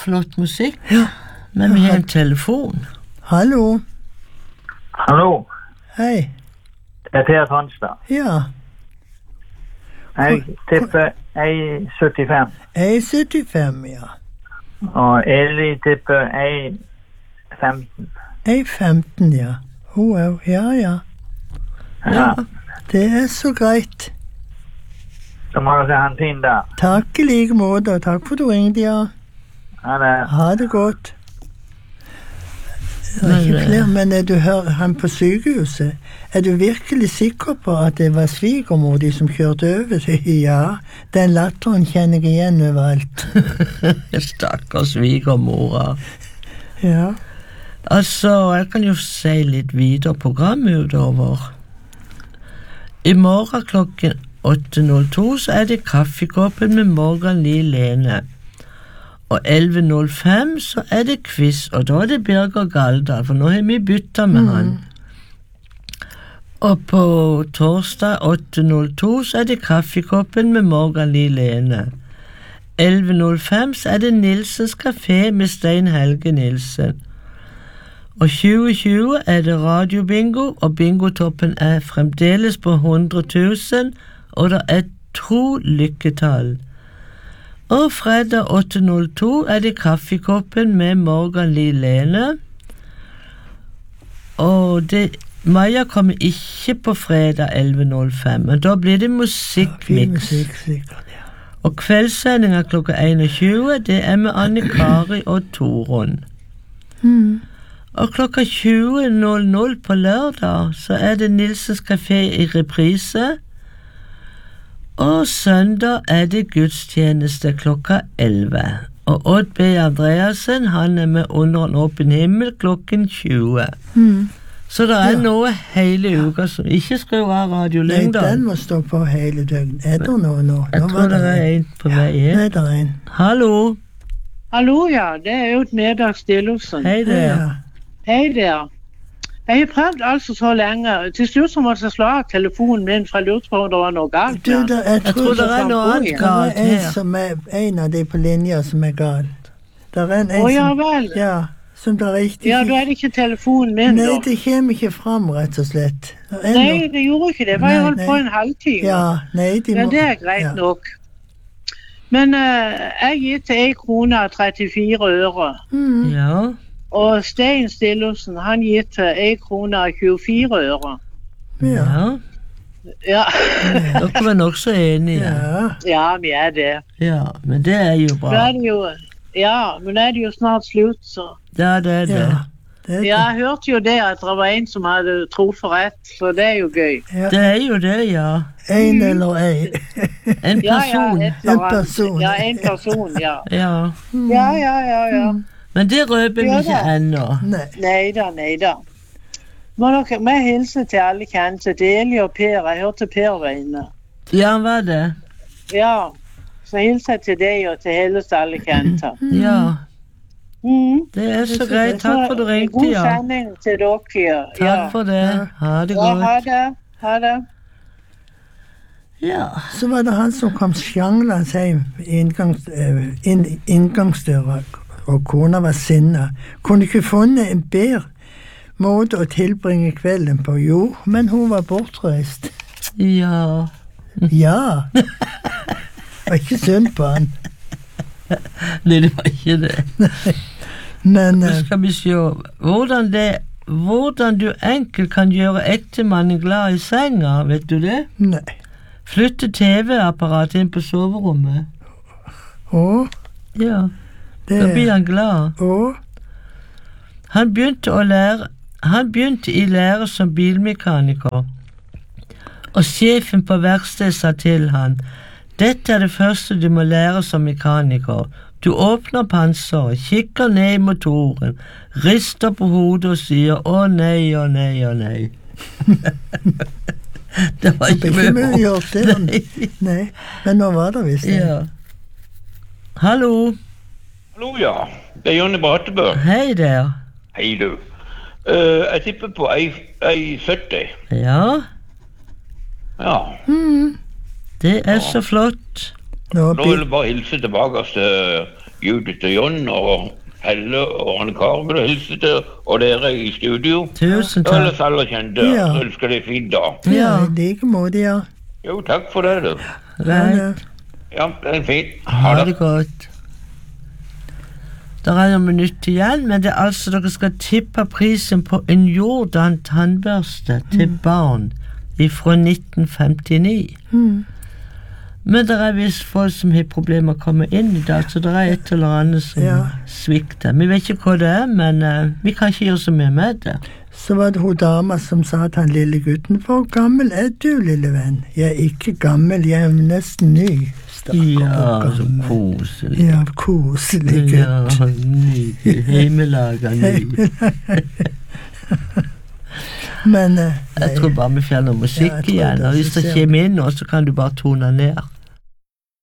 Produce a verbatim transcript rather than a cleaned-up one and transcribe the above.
flott musikk. Ja. Men vi har en telefon. Hallo. Hallo, Hei. det er Per Hanstad. Ja. Jeg tipper en syttifem, Jeg er syttifem, ja. og Eli tipper en femten. Jeg er femten, ja. Hun er, ja, ja. Ja, Det er så greit. så må dere ha en fin dag. Takk i like måte, og takk for du ringte, ja. Ha det. Ha det godt. Det er ikke flere, men er du hører han på sykehuset, er du virkelig sikker på at det var svigermor de som kjørte over seg? Ja, den latteren kjenner jeg igjen overalt. Stakkars svigermora. Ja. Altså, jeg kan jo si litt videre programmet utover. I morgen klokken åtte null to så er det kaffekoppen med Morgan Lee Lene. Og elleve null fem så er det quiz, og da er det Birger Galdal, for nå har vi byttet med mm. han. Og på torsdag åtte null to så er det kaffekoppen med Morgan Lee Lene. elleve null fem så er det Nilsens Café med Stein Helge Nilsen. Og tjue tjue er det radiobingo, og bingotoppen er fremdeles på hundre tusen, og det er to lykketall. Og fredag åtte null to er det kaffekoppen med Morgan Lee Lene. Og det, Maja kommer ikke på fredag elleve null fem, men da blir det musikkmix. Ja, musikk, sikkert, ja. Og kveldssendinga klokka enogtjue, det er med Anne Kari og Torun. Mm. Og klokka tjue null null på lørdag så er det Nilsens Café i reprise. Og søndag er det gudstjeneste klokka elleve. Og Odd B. Andreassen, han er med Under en åpen himmel klokken tjue. Mm. Så det er Ja. noe hele uka som ikke skriver av Radio Nei, Lyngdal. den må stå på hele døgn. Er det noe nå? Jeg Nå tror var det er en på vei Nei, her. det er en. Hallo, Hallo, ja. Det er jo et Neddag Stillufsen. hei der. Ja. Hei der. Jeg har prøvd altså så lenge. Til slutt så måtte jeg slå av telefonen min, for jeg lurte på om det var noe galt. Du, Ja. det, jeg, Jeg tror det er noe annet det galt er en, her. som er, en av de på linja som er gal. Det er en, en Å ja som, vel. ja, som det er riktig. Ja, da er det ikke telefonen min, Nei, da. det kommer ikke fram, rett og slett. Det er Nei, noe- det gjorde ikke det. For jeg Nei, holdt på nei. en halvtime. Ja, nei, de Ja, må... det er greit ja. nok. Men eh, jeg gir til en krone og trettifire øre. Mm. Ja, Og Stein Stillufsen, han gir til en krone og tjuefire øre. Ja. ja. Ja. Dere var nok så enige. Ja. Ja, vi er det. Ja, men det er jo Nå bra. er det jo, ja, men nå er det jo snart slutt, så. Ja, det er det. Ja. Det, er det. Ja, jeg hørte jo det at det var en som hadde truffet rett, så det er jo gøy. Ja. Det er jo det, ja. En eller ei. En Ja, ja, person. et eller En annet. person. Ja, en person, ja. Ja. Ja, ja, ja, ja. Men det røper vi Ja, ikke da. ennå. Nei. Neida, neida. Må dere, med hilse til alle kjente, til Eli og Per, jeg hørte Per var inne. Ja, han var det. Ja, så hilser jeg til deg og til hele alle kjente. Ja, Mm. det er så greit. Takk for du ringte, God ja. sending til dere. Takk for det. Ha det Ja, ha godt. det. Ha det. Ja. Så var det han som kom sjanglende hjem i inngangs, eh, inn, inngangsdøra, og kona var sinna. Kunne ikke funnet en bedre måte å tilbringe kvelden på. Jo, men hun var bortreist. Ja. Ja. Det var ikke synd på han. Nei, det var ikke det. Men Nå eh, skal vi se. Hvordan det Hvordan du enkelt kan gjøre ektemannen glad i senga, vet du det? nei. Flytte T V-apparatet inn på soverommet. Å, Ja, det da blir han glad. Å, Han begynte å lære Han begynte i lære som bilmekaniker, og sjefen på verkstedet sa til han: dette er det første du må lære som mekaniker. Du åpner panseret, kikker ned i motoren, rister på hodet og sier å nei, å nei, å nei. Det var det ikke ble ikke mye mye gjort det. Nei. Nei, men nå var det visst det. Ja. Hallo. Hallo, ja. Det er Jonny Bratebø. Hei der. Hei, du. Eh, jeg tipper på ei, ei sytti. Ja, Ja. det er så flott. Nå, Nå vil jeg bare hilse tilbake til Judith og John og Helle og Anne Karen vil jeg hilse til, og dere i studio. Tusen Og takk. ellers alle kjente. Ja. Så ønsker deg fint da. ja, i like måte, ja. Jo, takk for det, du. Greit. Ja, det er fint. Ha det godt. Det er noen minutter igjen, men det er altså dere skal tippe prisen på en Jordan tannbørste til barn fra nitten femtini. Mm. Men det er visst folk som har problemer med å komme inn i dag, så det er et eller annet som Ja. svikter. Vi vet ikke hva det er, men uh, vi kan ikke gjøre så mye med det. Så var det hun dama som sa til han lille gutten, hvor gammel er du, lille venn? Jeg er ikke gammel, jeg er nesten ny. Stakkar, Ja, så gammel. koselig. Ja, koselig Ja, gutt. nydelig. Heimelaga ny. Men eh, Jeg tror bare vi fjerner musikk Ja, jeg tror igjen, det, og hvis så det ser kommer inn nå, så kan du bare tone ned.